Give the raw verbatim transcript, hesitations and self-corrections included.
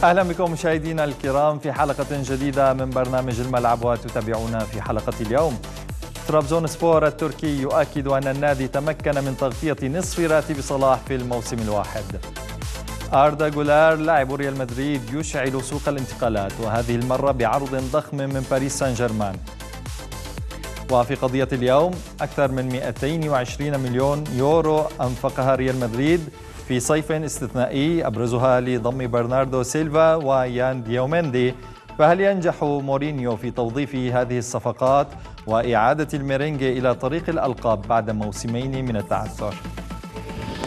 أهلا بكم مشاهدينا الكرام في حلقة جديدة من برنامج الملعب، وتتابعونا في حلقة اليوم. ترابزون سبور التركي يؤكد أن النادي تمكن من تغطية نصف راتب صلاح في الموسم الواحد. أردا جولار لاعب ريال مدريد يشعل سوق الانتقالات، وهذه المرة بعرض ضخم من باريس سان جيرمان. وفي قضية اليوم، أكثر من مئتين وعشرين مليون يورو أنفقها ريال مدريد في صيف استثنائي أبرزها لضم برناردو سيلفا ويان ديوميندي، فهل ينجح مورينيو في توظيف هذه الصفقات وإعادة الميرينجي إلى طريق الألقاب بعد موسمين من التعثر؟